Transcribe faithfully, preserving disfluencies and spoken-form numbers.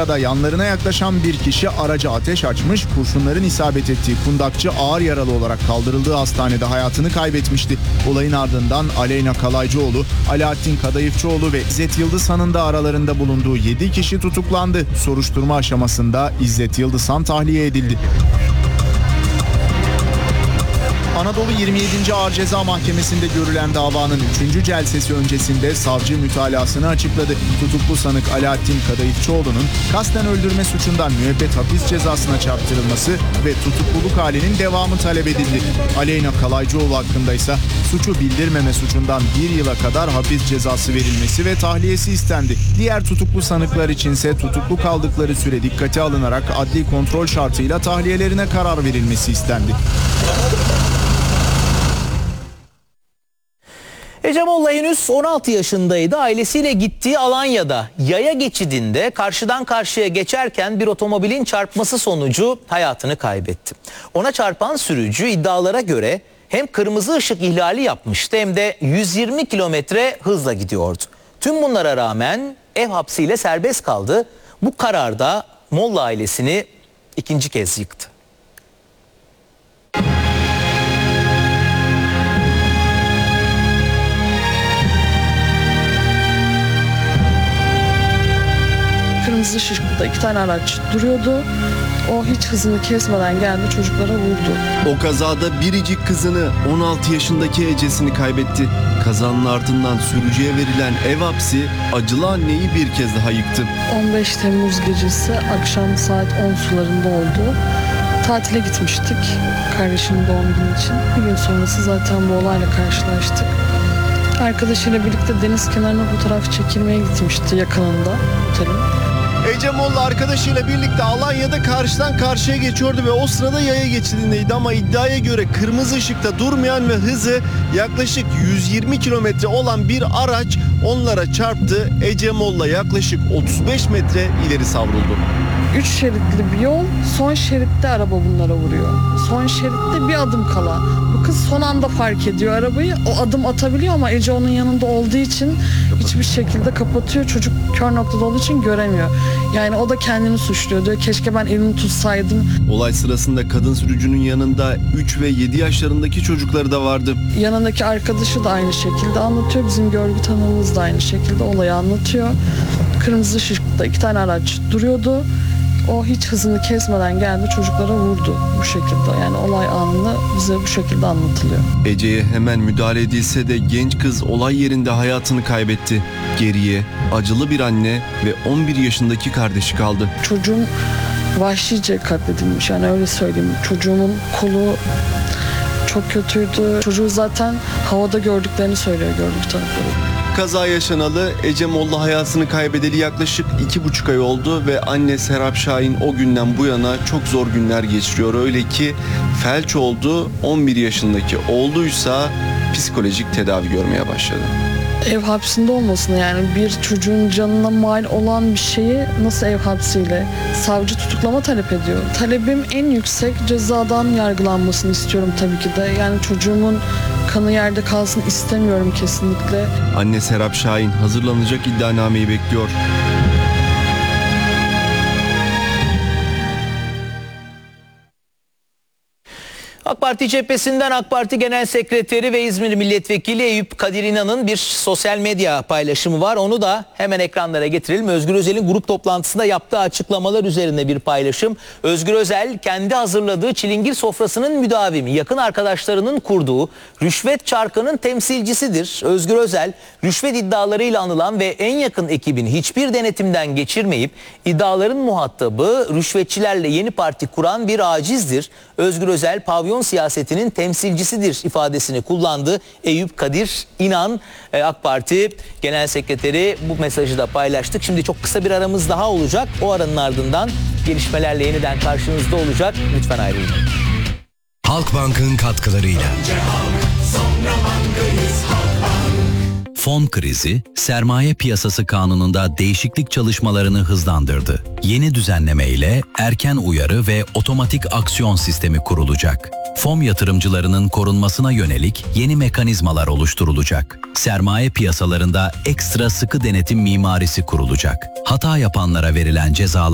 sırada yanlarına yaklaşan bir kişi araca ateş açmış, kurşunların isabet ettiği kundakçı ağır yaralı olarak kaldırıldığı hastanede hayatını kaybetmişti. Olayın ardından Aleyna Kalaycıoğlu, Alaaddin Kadayıfçıoğlu ve İzzet Yıldızhan'ın da aralarında bulunduğu yedi kişi tutuklandı. Soruşturma aşamasında İzzet Yıldızhan tahliye edildi. Anadolu yirmi yedinci Ağır Ceza Mahkemesi'nde görülen davanın üçüncü celsesi öncesinde savcı mütalasını açıkladı. Tutuklu sanık Alaaddin Kadayıfçıoğlu'nun kasten öldürme suçundan müebbet hapis cezasına çarptırılması ve tutukluluk halinin devamı talep edildi. Aleyna Kalaycıoğlu hakkında ise suçu bildirmeme suçundan bir yıla kadar hapis cezası verilmesi ve tahliyesi istendi. Diğer tutuklu sanıklar içinse tutuklu kaldıkları süre dikkate alınarak adli kontrol şartıyla tahliyelerine karar verilmesi istendi. Ece Molla henüz on altı yaşındaydı. Ailesiyle gittiği Alanya'da yaya geçidinde karşıdan karşıya geçerken bir otomobilin çarpması sonucu hayatını kaybetti. Ona çarpan sürücü iddialara göre hem kırmızı ışık ihlali yapmıştı hem de yüz yirmi kilometre hızla gidiyordu. Tüm bunlara rağmen ev hapsiyle serbest kaldı. Bu karar da Molla ailesini ikinci kez yıktı. Kırmızı ışıkta iki tane araç duruyordu. O hiç hızını kesmeden geldi, çocuklara vurdu. O kazada biricik kızını, on altı yaşındaki Ece'sini kaybetti. Kazanın ardından sürücüye verilen ev hapsi acılı anneyi bir kez daha yıktı. on beş Temmuz gecesi akşam saat on sularında oldu. Tatile gitmiştik kardeşimin doğum günü için. Bir gün sonrası zaten bu olayla karşılaştık. Arkadaşıyla birlikte deniz kenarına fotoğraf çekilmeye gitmişti yakınında otelin. Ece Molla arkadaşıyla birlikte Alanya'da karşıdan karşıya geçiyordu ve o sırada yaya geçidindeydi ama iddiaya göre kırmızı ışıkta durmayan ve hızı yaklaşık yüz yirmi kilometre olan bir araç onlara çarptı. Ece Molla yaklaşık otuz beş metre ileri savruldu. Üç şeritli bir yol, son şeritte araba bunlara vuruyor. Son şeritte bir adım kala. Bu kız son anda fark ediyor arabayı. O adım atabiliyor ama Ece onun yanında olduğu için hiçbir şekilde kapatıyor. Çocuk kör noktada olduğu için göremiyor. Yani o da kendini suçluyor. Diyor keşke ben elini tutsaydım. Olay sırasında kadın sürücünün yanında üç ve yedi yaşlarındaki çocukları da vardı. Yanındaki arkadaşı da aynı şekilde anlatıyor. Bizim görgü tanığımız da aynı şekilde olayı anlatıyor. Kırmızı ışıkta iki tane araç duruyordu. O hiç hızını kesmeden geldi, çocuklara vurdu bu şekilde. Yani olay anını bize bu şekilde anlatılıyor. Ece'ye hemen müdahale edilse de genç kız olay yerinde hayatını kaybetti. Geriye acılı bir anne ve on bir yaşındaki kardeşi kaldı. Çocuğum vahşice katledilmiş, yani öyle söyleyeyim. Çocuğumun kolu çok kötüydü. Çocuğu zaten havada gördüklerini söylüyor gördük tanıkları. Kaza yaşanalı Ece Molla hayatını kaybedeli yaklaşık iki buçuk ay oldu ve anne Serap Şahin o günden bu yana çok zor günler geçiriyor. Öyle ki felç oldu, on bir yaşındaki oğluysa psikolojik tedavi görmeye başladı. Ev hapsinde olmasına, yani bir çocuğun canına mal olan bir şeyi nasıl ev hapsiyle? Savcı tutuklama talep ediyor. Talebim en yüksek cezadan yargılanmasını istiyorum tabii ki de. Yani çocuğumun kanı yerde kalsın istemiyorum kesinlikle. Anne Serap Şahin hazırlanacak iddianameyi bekliyor. AK Parti cephesinden AK Parti Genel Sekreteri ve İzmir Milletvekili Eyüp Kadir İnan'ın bir sosyal medya paylaşımı var. Onu da hemen ekranlara getirelim. Özgür Özel'in grup toplantısında yaptığı açıklamalar üzerine bir paylaşım. Özgür Özel kendi hazırladığı çilingir sofrasının müdavimi, yakın arkadaşlarının kurduğu rüşvet çarkının temsilcisidir. Özgür Özel rüşvet iddialarıyla anılan ve en yakın ekibini hiçbir denetimden geçirmeyip iddiaların muhatabı rüşvetçilerle yeni parti kuran bir acizdir. Özgür Özel pavyon siyasetinin temsilcisidir ifadesini kullandı. Eyüp Kadir İnan, AK Parti Genel Sekreteri, bu mesajı da paylaştık. Şimdi çok kısa bir aramız daha olacak. O aranın ardından gelişmelerle yeniden karşınızda olacak. Lütfen ayrılmayın. Halkbank'ın katkılarıyla. Önce halk, sonra bankayız, Halkbank. Fon krizi, sermaye piyasası kanununda değişiklik çalışmalarını hızlandırdı. Yeni düzenleme ile erken uyarı ve otomatik aksiyon sistemi kurulacak. Fon yatırımcılarının korunmasına yönelik yeni mekanizmalar oluşturulacak. Sermaye piyasalarında ekstra sıkı denetim mimarisi kurulacak. Hata yapanlara verilen cezalar